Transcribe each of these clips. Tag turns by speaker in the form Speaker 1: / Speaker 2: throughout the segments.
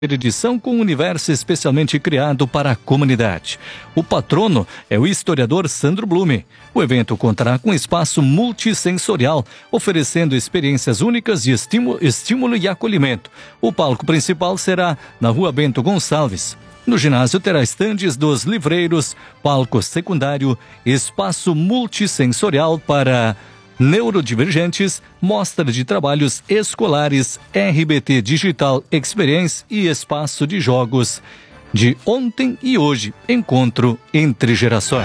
Speaker 1: Edição com um universo especialmente criado para a comunidade. O patrono é o historiador Sandro Blume. O evento contará com espaço multissensorial, oferecendo experiências únicas de estímulo e acolhimento. O palco principal será na Rua Bento Gonçalves. No ginásio terá estandes dos livreiros, palco secundário, espaço multissensorial para neurodivergentes, mostra de trabalhos escolares, RBT Digital Experience e espaço de jogos de ontem e hoje, encontro entre gerações.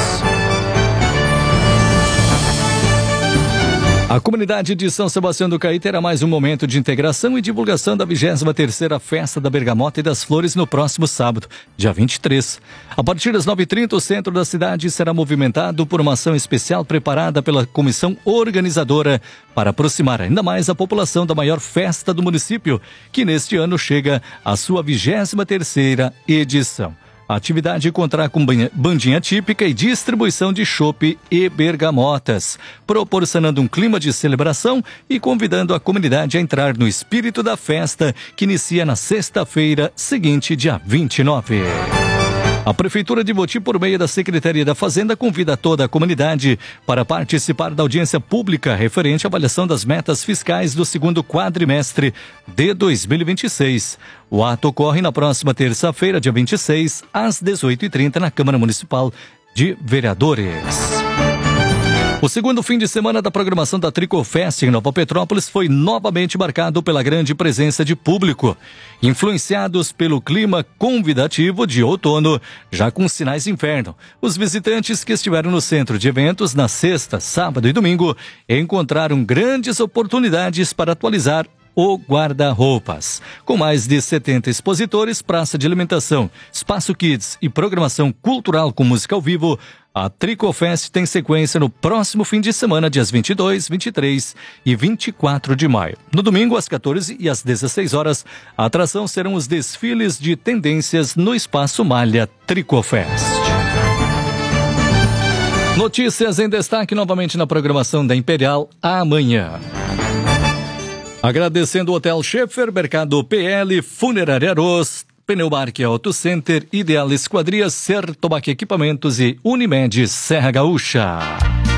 Speaker 1: A comunidade de São Sebastião do Caí terá mais um momento de integração e divulgação da 23ª Festa da Bergamota e das Flores no próximo sábado, dia 23. A partir das 9h30, o centro da cidade será movimentado por uma ação especial preparada pela comissão organizadora para aproximar ainda mais a população da maior festa do município, que neste ano chega à sua 23ª edição. A atividade contará com bandinha típica e distribuição de chopp e bergamotas, proporcionando um clima de celebração e convidando a comunidade a entrar no espírito da festa, que inicia na sexta-feira seguinte, dia 29. A Prefeitura de Moti, por meio da Secretaria da Fazenda, convida toda a comunidade para participar da audiência pública referente à avaliação das metas fiscais do segundo quadrimestre de 2026. O ato ocorre na próxima terça-feira, dia 26, às 18h30, na Câmara Municipal de Vereadores. O segundo fim de semana da programação da Tricofest em Nova Petrópolis foi novamente marcado pela grande presença de público. Influenciados pelo clima convidativo de outono, já com sinais de inverno, os visitantes que estiveram no centro de eventos na sexta, sábado e domingo encontraram grandes oportunidades para atualizar o guarda-roupas. Com mais de 70 expositores, praça de alimentação, espaço kids e programação cultural com música ao vivo, a Tricofest tem sequência no próximo fim de semana, dias 22, 23 e 24 de maio. No domingo, às 14 e às 16 horas, a atração serão os desfiles de tendências no Espaço Malha Tricofest. Notícias em destaque novamente na programação da Imperial amanhã. Agradecendo o Hotel Schaefer, Mercado PL, Funerária Aros, Pneumark Auto Center, Ideal Esquadrias, Sertobac Equipamentos e Unimed Serra Gaúcha.